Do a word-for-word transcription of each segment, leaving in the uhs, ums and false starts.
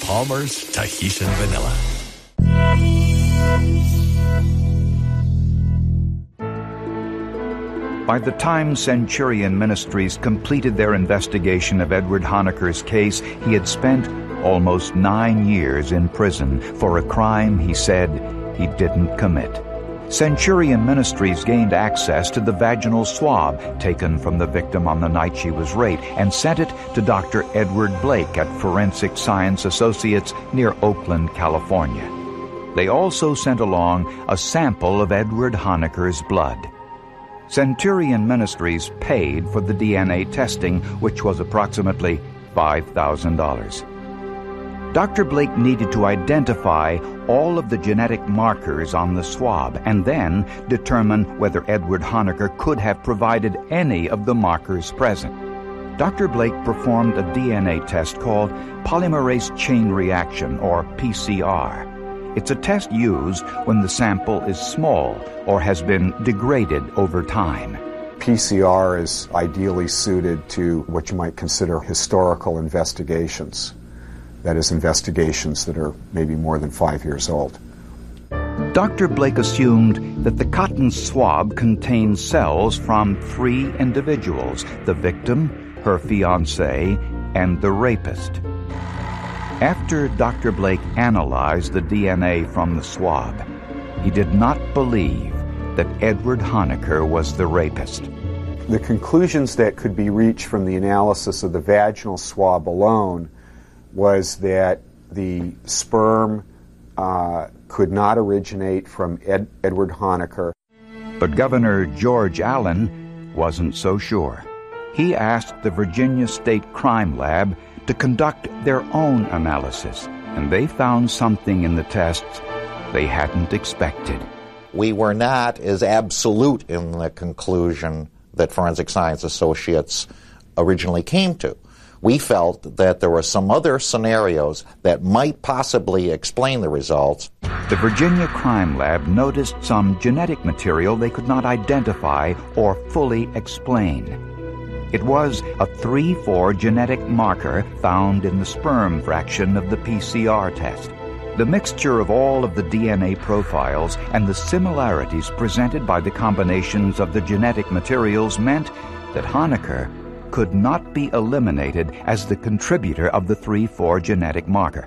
Palmer's Tahitian Vanilla. By the time Centurion Ministries completed their investigation of Edward Honecker's case, he had spent almost nine years in prison for a crime he said he didn't commit. Centurion Ministries gained access to the vaginal swab taken from the victim on the night she was raped and sent it to Doctor Edward Blake at Forensic Science Associates near Oakland, California. They also sent along a sample of Edward Honecker's blood. Centurion Ministries paid for the D N A testing, which was approximately five thousand dollars. Doctor Blake needed to identify all of the genetic markers on the swab and then determine whether Edward Honecker could have provided any of the markers present. Doctor Blake performed a D N A test called polymerase chain reaction, or P C R. It's a test used when the sample is small or has been degraded over time. P C R is ideally suited to what you might consider historical investigations. That is, investigations that are maybe more than five years old. Doctor Blake assumed that the cotton swab contained cells from three individuals: the victim, her fiancé, and the rapist. After Doctor Blake analyzed the D N A from the swab, he did not believe that Edward Honecker was the rapist. The conclusions that could be reached from the analysis of the vaginal swab alone was that the sperm uh, could not originate from Ed- Edward Honecker. But Governor George Allen wasn't so sure. He asked the Virginia State Crime Lab to conduct their own analysis, and they found something in the tests they hadn't expected. We were not as absolute in the conclusion that Forensic Science Associates originally came to. We felt that there were some other scenarios that might possibly explain the results. The Virginia Crime Lab noticed some genetic material they could not identify or fully explain. It was a three four genetic marker found in the sperm fraction of the P C R test. The mixture of all of the D N A profiles and the similarities presented by the combinations of the genetic materials meant that Honecker could not be eliminated as the contributor of the three four genetic marker.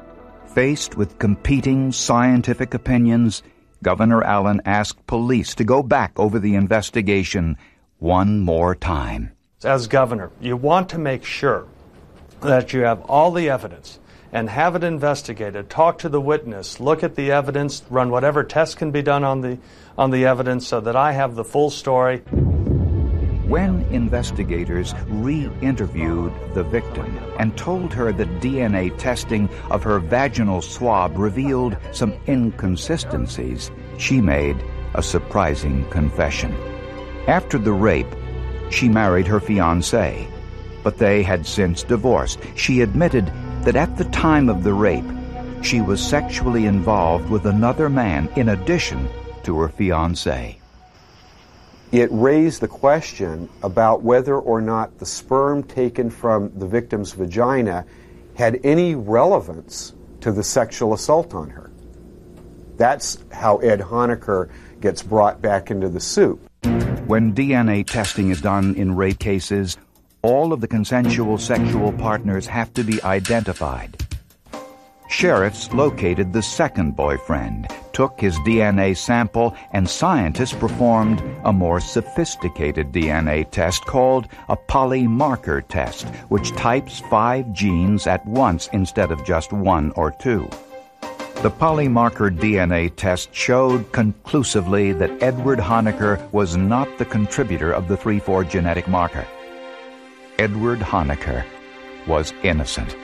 Faced with competing scientific opinions, Governor Allen asked police to go back over the investigation one more time. As governor, you want to make sure that you have all the evidence and have it investigated, talk to the witness, look at the evidence, run whatever tests can be done on the on the evidence so that I have the full story. When investigators re-interviewed the victim and told her that D N A testing of her vaginal swab revealed some inconsistencies, she made a surprising confession. After the rape, she married her fiancé, but they had since divorced. She admitted that at the time of the rape, she was sexually involved with another man in addition to her fiancé. It raised the question about whether or not the sperm taken from the victim's vagina had any relevance to the sexual assault on her. That's how Ed Honecker gets brought back into the soup. When D N A testing is done in rape cases, all of the consensual sexual partners have to be identified. Sheriffs located the second boyfriend, took his D N A sample, and scientists performed a more sophisticated D N A test called a polymarker test, which types five genes at once instead of just one or two. The polymarker D N A test showed conclusively that Edward Honecker was not the contributor of the three four genetic marker. Edward Honecker was innocent.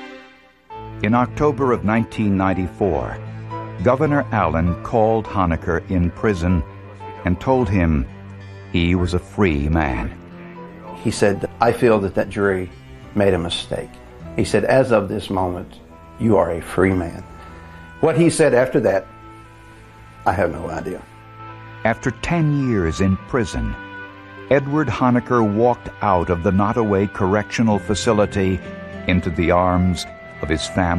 In October of nineteen ninety-four, Governor Allen called Honecker in prison and told him he was a free man. He said, I feel that that jury made a mistake. He said, as of this moment, you are a free man. What he said after that, I have no idea. After ten years in prison, Edward Honecker walked out of the Nottoway Correctional Facility into the arms of his family.